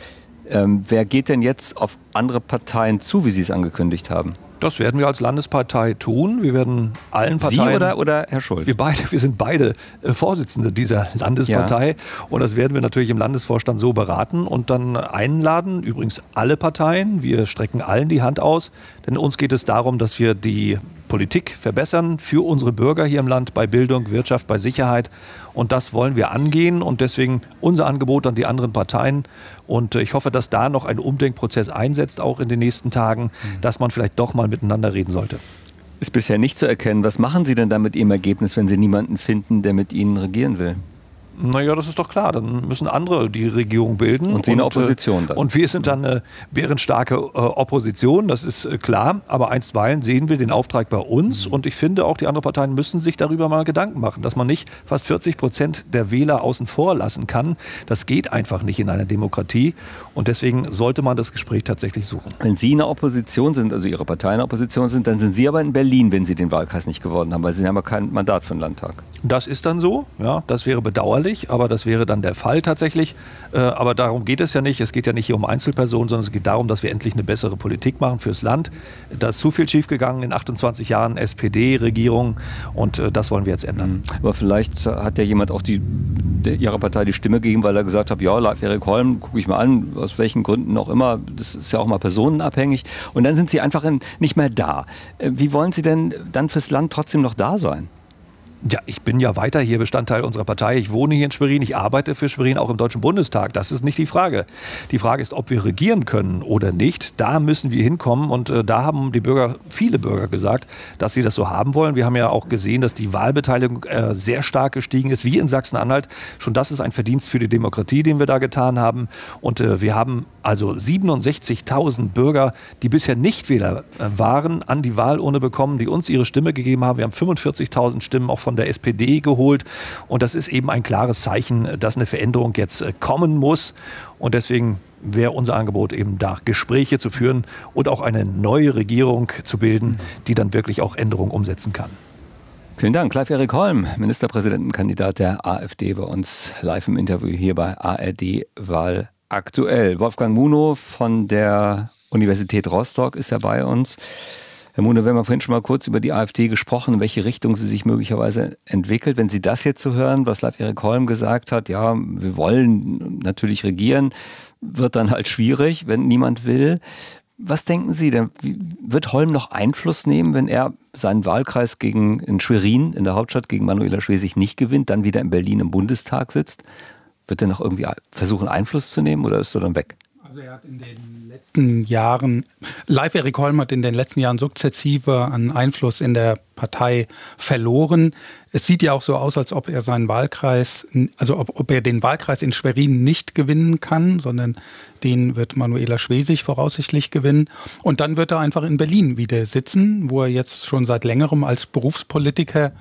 Wer geht denn jetzt auf andere Parteien zu, wie Sie es angekündigt haben? Das werden wir als Landespartei tun. Wir werden allen Parteien... Sie oder Herr Schult? Wir sind beide Vorsitzende dieser Landespartei. Ja. Und das werden wir natürlich im Landesvorstand so beraten und dann einladen. Übrigens alle Parteien. Wir strecken allen die Hand aus. Denn uns geht es darum, dass wir die Politik verbessern für unsere Bürger hier im Land bei Bildung, Wirtschaft, bei Sicherheit. Und das wollen wir angehen und deswegen unser Angebot an die anderen Parteien. Und ich hoffe, dass da noch ein Umdenkprozess einsetzt, auch in den nächsten Tagen, dass man vielleicht doch mal miteinander reden sollte. Ist bisher nicht zu erkennen. Was machen Sie denn da mit Ihrem Ergebnis, wenn Sie niemanden finden, der mit Ihnen regieren will? Naja, das ist doch klar. Dann müssen andere die Regierung bilden. Und Sie eine Opposition dann. Und wir sind dann eine bärenstarke Opposition, das ist klar. Aber einstweilen sehen wir den Auftrag bei uns. Und ich finde, auch die anderen Parteien müssen sich darüber mal Gedanken machen, dass man nicht fast 40% der Wähler außen vor lassen kann. Das geht einfach nicht in einer Demokratie. Und deswegen sollte man das Gespräch tatsächlich suchen. Wenn Sie in der Opposition sind, also Ihre Partei in der Opposition sind, dann sind Sie aber in Berlin, wenn Sie den Wahlkreis nicht gewonnen haben, weil Sie haben ja kein Mandat für den Landtag. Das ist dann so, ja, das wäre bedauerlich, aber das wäre dann der Fall tatsächlich. Aber darum geht es ja nicht. Es geht ja nicht hier um Einzelpersonen, sondern es geht darum, dass wir endlich eine bessere Politik machen fürs Land. Da ist zu viel schiefgegangen in 28 Jahren SPD-Regierung und das wollen wir jetzt ändern. Aber vielleicht hat ja jemand auch Ihrer Partei die Stimme gegeben, weil er gesagt hat, ja, Leif-Erik Holm, gucke ich mal an, aus welchen Gründen auch immer, das ist ja auch mal personenabhängig. Und dann sind Sie einfach nicht mehr da. Wie wollen Sie denn dann fürs Land trotzdem noch da sein? Ja, ich bin ja weiter hier Bestandteil unserer Partei. Ich wohne hier in Schwerin, ich arbeite für Schwerin, auch im Deutschen Bundestag. Das ist nicht die Frage. Die Frage ist, ob wir regieren können oder nicht. Da müssen wir hinkommen und da haben viele Bürger gesagt, dass sie das so haben wollen. Wir haben ja auch gesehen, dass die Wahlbeteiligung sehr stark gestiegen ist, wie in Sachsen-Anhalt. Schon das ist ein Verdienst für die Demokratie, den wir da getan haben. Und wir haben also 67.000 Bürger, die bisher Nichtwähler waren, an die Wahlurne bekommen, die uns ihre Stimme gegeben haben. Wir haben 45.000 Stimmen auch von der SPD geholt. Und das ist eben ein klares Zeichen, dass eine Veränderung jetzt kommen muss. Und deswegen wäre unser Angebot eben da, Gespräche zu führen und auch eine neue Regierung zu bilden, die dann wirklich auch Änderungen umsetzen kann. Vielen Dank. Leif-Erik Holm, Ministerpräsidentenkandidat der AfD, bei uns live im Interview hier bei ARD Wahl aktuell. Wolfgang Munow von der Universität Rostock ist ja bei uns. Herr Munow, wir haben vorhin schon mal kurz über die AfD gesprochen, in welche Richtung sie sich möglicherweise entwickelt. Wenn Sie das jetzt so hören, was Leif-Erik Holm gesagt hat, ja, wir wollen natürlich regieren, wird dann halt schwierig, wenn niemand will. Was denken Sie denn, wird Holm noch Einfluss nehmen, wenn er seinen Wahlkreis in Schwerin, in der Hauptstadt, gegen Manuela Schwesig nicht gewinnt, dann wieder in Berlin im Bundestag sitzt? Wird er noch irgendwie versuchen, Einfluss zu nehmen oder ist er dann weg? Also er hat in den letzten Jahren, Leif-Erik Holm hat in den letzten Jahren sukzessive an Einfluss in der Partei verloren. Es sieht ja auch so aus, als ob er seinen Wahlkreis, also ob er den Wahlkreis in Schwerin nicht gewinnen kann, sondern den wird Manuela Schwesig voraussichtlich gewinnen. Und dann wird er einfach in Berlin wieder sitzen, wo er jetzt schon seit längerem als Berufspolitiker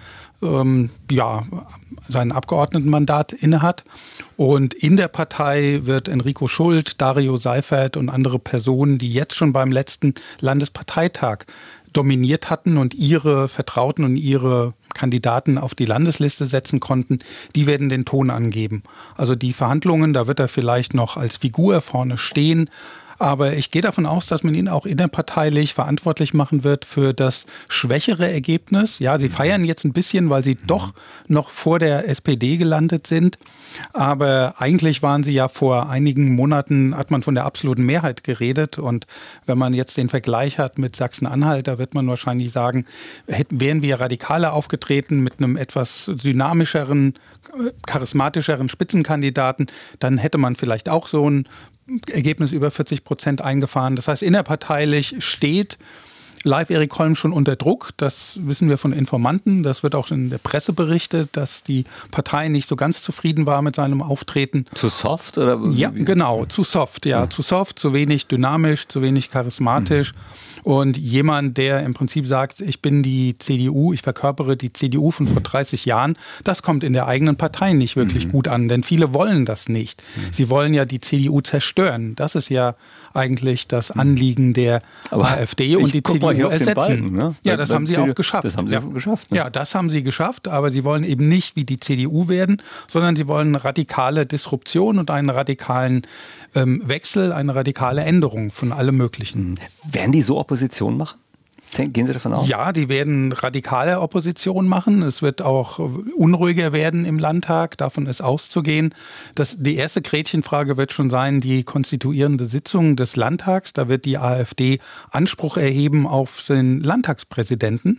sein Abgeordnetenmandat innehat. Und in der Partei wird Enrico Schult, Dario Seifert und andere Personen, die jetzt schon beim letzten Landesparteitag dominiert hatten und ihre Vertrauten und ihre Kandidaten auf die Landesliste setzen konnten, die werden den Ton angeben. Also die Verhandlungen, da wird er vielleicht noch als Figur vorne stehen. Aber ich gehe davon aus, dass man ihn auch innerparteilich verantwortlich machen wird für das schwächere Ergebnis. Ja, sie feiern jetzt ein bisschen, weil sie doch noch vor der SPD gelandet sind. Aber eigentlich waren sie ja vor einigen Monaten, hat man von der absoluten Mehrheit geredet. Und wenn man jetzt den Vergleich hat mit Sachsen-Anhalt, da wird man wahrscheinlich sagen, wären wir radikaler aufgetreten mit einem etwas dynamischeren, charismatischeren Spitzenkandidaten, dann hätte man vielleicht auch so ein Ergebnis über 40% eingefahren. Das heißt, innerparteilich steht Leif-Erik Holm schon unter Druck. Das wissen wir von Informanten. Das wird auch in der Presse berichtet, dass die Partei nicht so ganz zufrieden war mit seinem Auftreten. Zu soft? Oder? Ja, genau. Zu soft. Ja, zu soft, zu wenig dynamisch, zu wenig charismatisch. Und jemand, der im Prinzip sagt, ich bin die CDU, ich verkörpere die CDU von vor 30 Jahren, das kommt in der eigenen Partei nicht wirklich gut an, denn viele wollen das nicht. Sie wollen ja die CDU zerstören. Das ist ja eigentlich das Anliegen der AfD. Und die CDU hier auf ersetzen. den Balken, ne? Ja, das haben sie auch geschafft. Das haben sie geschafft. Ne? Ja, das haben sie geschafft, aber sie wollen eben nicht wie die CDU werden, sondern sie wollen eine radikale Disruption und einen radikalen Wechsel, eine radikale Änderung von allem Möglichen. Werden die so Opposition machen? Gehen Sie davon aus? Ja, die werden radikale Opposition machen. Es wird auch unruhiger werden im Landtag. Davon ist auszugehen. Die erste Gretchenfrage wird schon sein, die konstituierende Sitzung des Landtags. Da wird die AfD Anspruch erheben auf den Landtagspräsidenten.